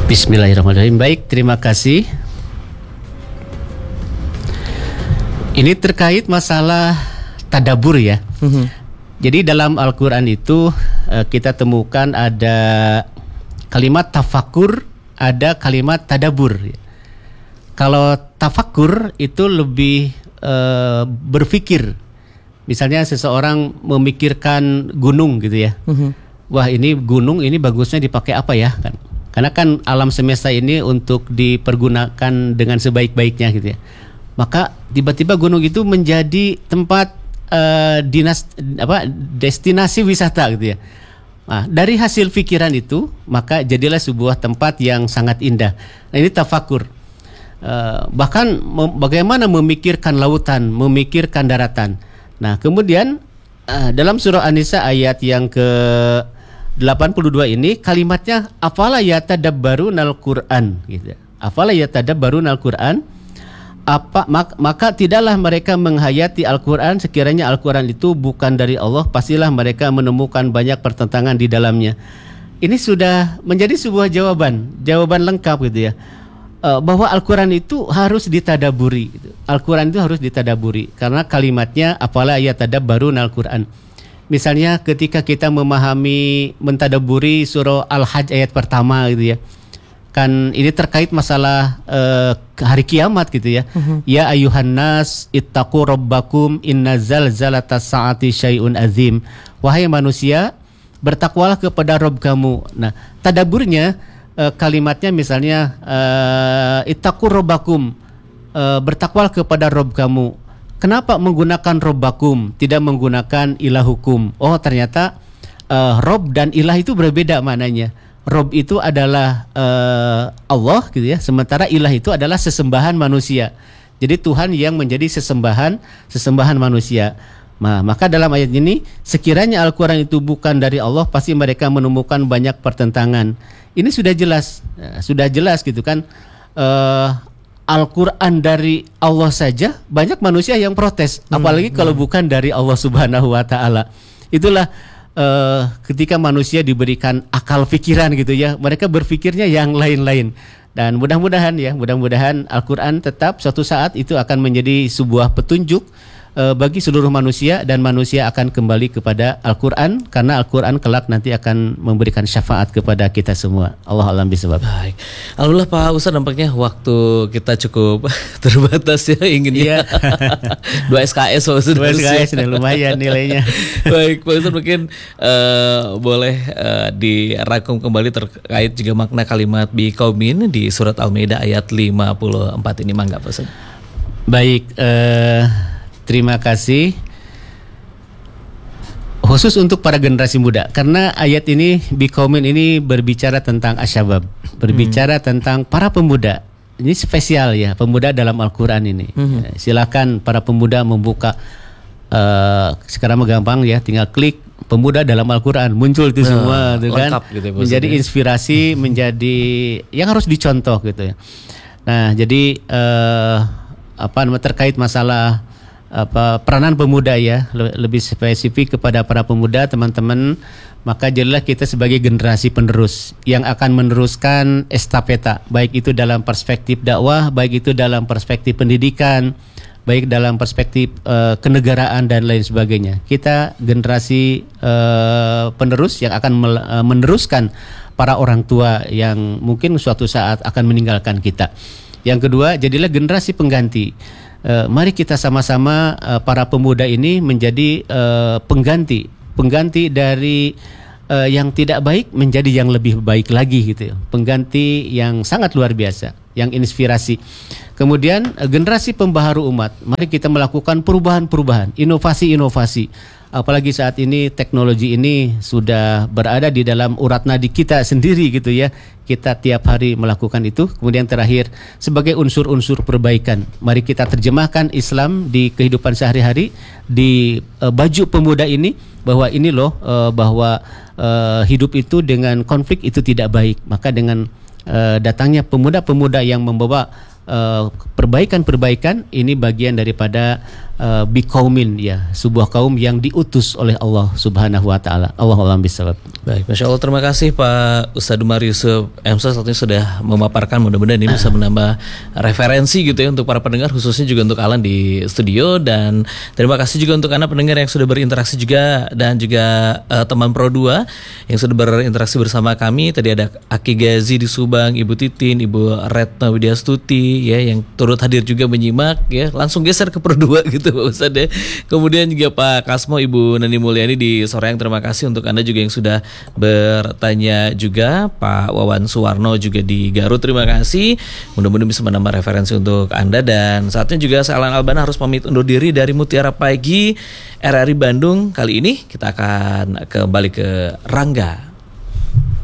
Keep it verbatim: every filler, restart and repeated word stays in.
Bismillahirrahmanirrahim. Baik, terima kasih. Ini terkait masalah tadabbur ya. Mm-hmm. Jadi dalam Al-Quran itu kita temukan ada kalimat tafakur, ada kalimat tadabbur. Kalau tafakur itu lebih e, berpikir. Misalnya seseorang memikirkan gunung gitu ya. Mm-hmm. Wah, ini gunung ini bagusnya dipakai apa ya kan? Karena kan alam semesta ini untuk dipergunakan dengan sebaik-baiknya gitu ya. Maka tiba-tiba gunung itu menjadi tempat uh, dinas apa destinasi wisata gitu ya. Nah, dari hasil pikiran itu maka jadilah sebuah tempat yang sangat indah. Nah, ini tafakur. Uh, bahkan mem- bagaimana memikirkan lautan, memikirkan daratan. Nah, kemudian uh, dalam surah An-Nisa ayat yang ke delapan puluh dua ini kalimatnya afala yatadabbarunal Qur'an gitu. Afala yatadabbarunal Qur'an? Apa mak, maka tidaklah mereka menghayati Al-Qur'an, sekiranya Al-Qur'an itu bukan dari Allah, pastilah mereka menemukan banyak pertentangan di dalamnya. Ini sudah menjadi sebuah jawaban, jawaban lengkap gitu ya. E, bahwa Al-Qur'an itu harus ditadaburi gitu. Al-Qur'an itu harus ditadaburi karena kalimatnya afala yatadabbarunal Qur'an. Misalnya ketika kita memahami, mentadaburi surah Al-Hajj ayat pertama gitu ya. Kan ini terkait masalah uh, hari kiamat gitu ya. Uh-huh. Ya ayuhan nas ittaqu rabbakum inna zalzalatas saati syai'un azim. Wahai manusia, bertakwalah kepada Rabb kamu. Nah, tadaburnya uh, kalimatnya misalnya uh, ittaqu rabbakum, uh, bertakwalah kepada Rabb kamu. Kenapa menggunakan robbakum, tidak menggunakan ilahukum? Oh, ternyata uh, rob dan ilah itu berbeda maknanya. Rob itu adalah uh, Allah gitu ya, sementara ilah itu adalah sesembahan manusia. Jadi Tuhan yang menjadi sesembahan sesembahan manusia. Nah, maka dalam ayat ini sekiranya Al-Quran itu bukan dari Allah, pasti mereka menemukan banyak pertentangan. Ini sudah jelas, ya, sudah jelas gitu kan. Uh, Al-Quran dari Allah saja banyak manusia yang protes, apalagi hmm, kalau hmm. bukan dari Allah Subhanahu wa Ta'ala. Itulah uh, ketika manusia diberikan akal pikiran gitu ya, mereka berpikirnya yang lain-lain. Dan mudah-mudahan ya, mudah-mudahan Al-Quran tetap suatu saat itu akan menjadi sebuah petunjuk uh, bagi seluruh manusia, dan manusia akan kembali kepada Al-Quran karena Al-Quran kelak nanti akan memberikan syafaat kepada kita semua. Allah alam bisawab. Baik. Alhamdulillah Pak Ustaz, nampaknya waktu kita cukup terbatas ya, inginnya dua S K S Pak Ustaz. dua S K S nih, lumayan nilainya. Baik Pak Ustaz, mungkin uh, boleh uh, dirangkum kembali terkait juga makna kalimat biqaumin di surat Al-Maidah ayat lima puluh empat ini, mangga Pak Ustaz. Baik, uh, terima kasih. Khusus untuk para generasi muda, karena ayat ini biqaumin ini berbicara tentang asyabab, berbicara hmm. tentang para pemuda. Ini spesial ya, pemuda dalam Al-Quran ini. Hmm. Silakan para pemuda membuka, uh, sekarang gampang ya, tinggal klik pemuda dalam Al-Quran, muncul itu semua, nah, gitu kan, gitu, menjadi inspirasi, menjadi yang harus dicontoh gitu ya. Nah, jadi uh, apa namanya terkait masalah apa peranan pemuda ya, lebih spesifik kepada para pemuda teman-teman, maka jadilah kita sebagai generasi penerus yang akan meneruskan estafeta, baik itu dalam perspektif dakwah, baik itu dalam perspektif pendidikan, baik dalam perspektif uh, kenegaraan dan lain sebagainya. Kita generasi uh, penerus yang akan mel- uh, meneruskan para orang tua yang mungkin suatu saat akan meninggalkan kita. Yang kedua, jadilah generasi pengganti. Uh, mari kita sama-sama uh, para pemuda ini menjadi uh, pengganti, pengganti dari uh, yang tidak baik menjadi yang lebih baik lagi gitu ya. Pengganti yang sangat luar biasa, yang inspirasi. Kemudian uh, generasi pembaharu umat. Mari kita melakukan perubahan-perubahan, inovasi-inovasi. Apalagi saat ini teknologi ini sudah berada di dalam urat nadi kita sendiri gitu ya. Kita tiap hari melakukan itu. Kemudian terakhir, sebagai unsur-unsur perbaikan, mari kita terjemahkan Islam di kehidupan sehari-hari, di uh, baju pemuda ini, bahwa ini loh uh, bahwa uh, hidup itu dengan konflik itu tidak baik. Maka dengan uh, datangnya pemuda-pemuda yang membawa uh, perbaikan-perbaikan ini bagian daripada uh, biqaumin ya, sebuah kaum yang diutus oleh Allah Subhanahu wa taala. Allahu a'lam bishawab. Baik, Masya Allah, terima kasih Pak Ustadz Umar Yusuf M S saat ini sudah memaparkan, mudah-mudahan ini bisa menambah referensi gitu ya untuk para pendengar, khususnya juga untuk Alan di studio. Dan terima kasih juga untuk Anda pendengar yang sudah berinteraksi juga, dan juga uh, teman Pro dua yang sudah berinteraksi bersama kami. Tadi ada Aki Gazi di Subang, Ibu Titin, Ibu Retno Widyastuti ya yang turut hadir juga menyimak ya. Langsung geser ke Pro dua gitu Pak Ustadz ya. Kemudian juga Pak Kasmo, Ibu Nani Mulyani di Soreang, terima kasih untuk Anda juga yang sudah bertanya juga. Pak Wawan Suwarno juga di Garut, terima kasih. Mudah-mudahan bisa menambah referensi untuk Anda. Dan saatnya juga saya Alan Albana harus pamit undur diri dari Mutiara Pagi R R I Bandung. Kali ini kita akan kembali ke Rangga